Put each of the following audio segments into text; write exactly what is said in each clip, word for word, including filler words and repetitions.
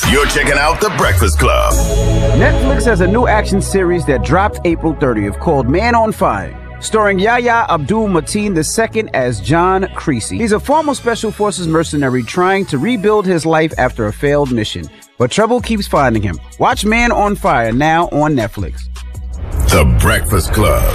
You're checking out The Breakfast Club. Netflix has a new action series that dropped April thirtieth called Man on Fire, starring Yahya Abdul-Mateen the second as John Creasy. He's a former Special Forces mercenary trying to rebuild his life after a failed mission, but trouble keeps finding him. Watch Man on Fire now on Netflix. The Breakfast Club.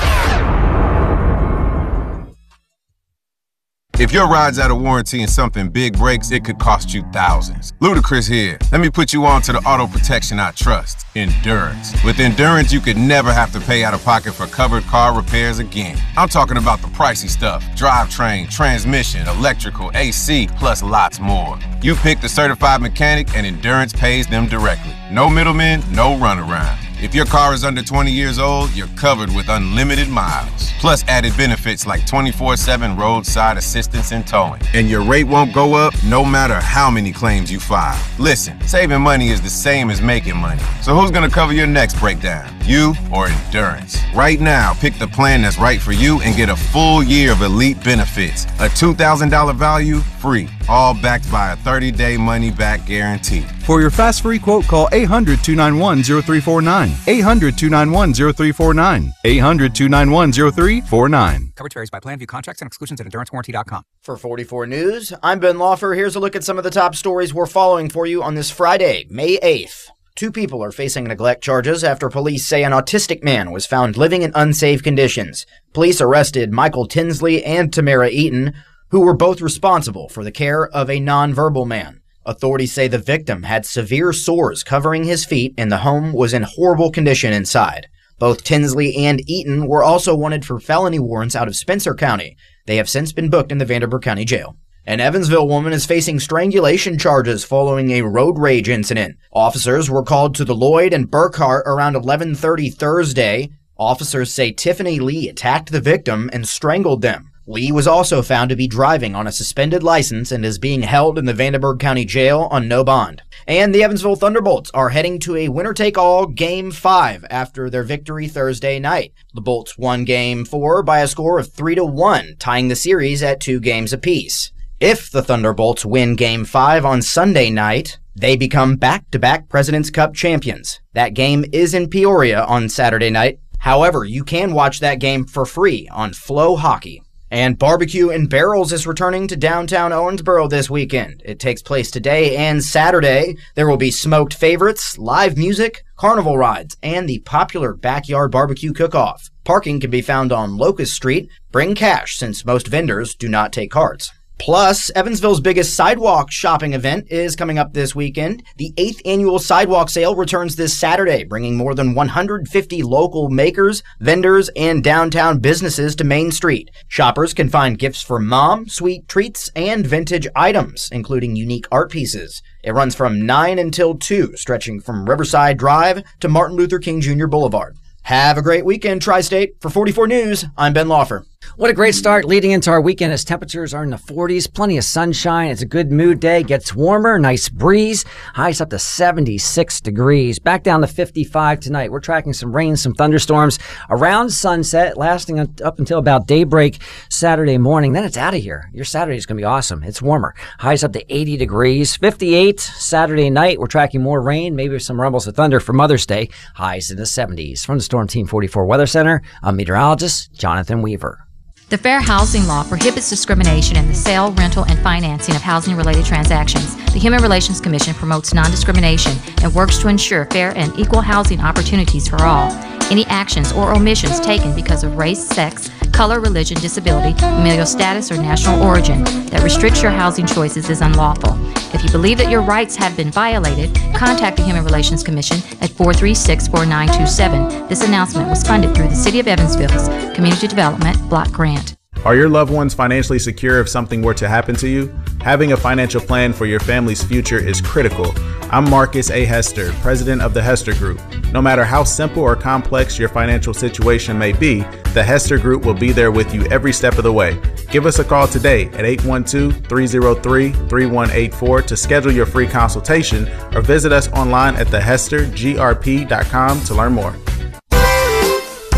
If your ride's out of warranty and something big breaks, it could cost you thousands. Ludacris here. Let me put you on to the auto protection I trust, Endurance. With Endurance, you could never have to pay out of pocket for covered car repairs again. I'm talking about the pricey stuff: drivetrain, transmission, electrical, A C, plus lots more. You pick the certified mechanic and Endurance pays them directly. No middlemen, no runaround. If your car is under twenty years old, you're covered with unlimited miles. Plus added benefits like twenty-four seven roadside assistance and towing. And your rate won't go up no matter how many claims you file. Listen, saving money is the same as making money. So who's gonna cover your next breakdown? You or Endurance? Right now, pick the plan that's right for you and get a full year of elite benefits. A two thousand dollars value, free. All backed by a thirty-day money-back guarantee. For your fast free quote, call eight hundred, two nine one, zero three four nine. eight hundred, two nine one, zero three four nine. eight hundred, two nine one, zero three four nine. Coverage varies by plan. View contracts and exclusions at endurance warranty dot com. For forty-four News, I'm Ben Lawfer. Here's a look at some of the top stories we're following for you on this Friday, May eighth. Two people are facing neglect charges after police say an autistic man was found living in unsafe conditions. Police arrested Michael Tinsley and Tamara Eaton, who were both responsible for the care of a nonverbal man. Authorities say the victim had severe sores covering his feet and the home was in horrible condition inside. Both Tinsley and Eaton were also wanted for felony warrants out of Spencer County. They have since been booked in the Vanderburgh County Jail. An Evansville woman is facing strangulation charges following a road rage incident. Officers were called to the Lloyd and Burkhart around eleven thirty Thursday. Officers say Tiffany Lee attacked the victim and strangled them. Lee was also found to be driving on a suspended license and is being held in the Vanderburgh County Jail on no bond. And the Evansville Thunderbolts are heading to a winner-take-all Game five after their victory Thursday night. The Bolts won Game four by a score of three to one, tying the series at two games apiece. If the Thunderbolts win Game five on Sunday night, they become back-to-back President's Cup champions. That game is in Peoria on Saturday night. However, you can watch that game for free on Flow Hockey. And Barbecue and Barrels is returning to downtown Owensboro this weekend. It takes place today and Saturday. There will be smoked favorites, live music, carnival rides, and the popular backyard barbecue cook-off. Parking can be found on Locust Street. Bring cash since most vendors do not take cards. Plus, Evansville's biggest sidewalk shopping event is coming up this weekend. The eighth annual Sidewalk Sale returns this Saturday, bringing more than one hundred fifty local makers, vendors, and downtown businesses to Main Street. Shoppers can find gifts for mom, sweet treats, and vintage items, including unique art pieces. It runs from nine until two, stretching from Riverside Drive to Martin Luther King Junior Boulevard. Have a great weekend, Tri-State. For forty-four News, I'm Ben Lawfer. What a great start leading into our weekend as temperatures are in the forties. Plenty of sunshine. It's a good mood day. Gets warmer. Nice breeze. Highs up to seventy-six degrees. Back down to fifty-five tonight. We're tracking some rain, some thunderstorms around sunset, lasting up until about daybreak Saturday morning. Then it's out of here. Your Saturday is going to be awesome. It's warmer. Highs up to eighty degrees. fifty-eight Saturday night. We're tracking more rain, maybe some rumbles of thunder for Mother's Day. Highs in the seventies. From the Storm Team forty-four Weather Center, I'm meteorologist Jonathan Weaver. The Fair Housing Law prohibits discrimination in the sale, rental, and financing of housing-related transactions. The Human Relations Commission promotes non-discrimination and works to ensure fair and equal housing opportunities for all. Any actions or omissions taken because of race, sex, color, religion, disability, familial status, or national origin that restricts your housing choices is unlawful. If you believe that your rights have been violated, contact the Human Relations Commission at four three six, four nine two seven. This announcement was funded through the City of Evansville's Community Development Block Grant. Are your loved ones financially secure if something were to happen to you? Having a financial plan for your family's future is critical. I'm Marcus A. Hester, president of the Hester Group. No matter how simple or complex your financial situation may be, the Hester Group will be there with you every step of the way. Give us a call today at eight one two, three zero three, three one eight four to schedule your free consultation or visit us online at the hester g r p dot com to learn more.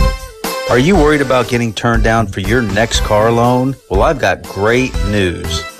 Are you worried about getting turned down for your next car loan? Well, I've got great news.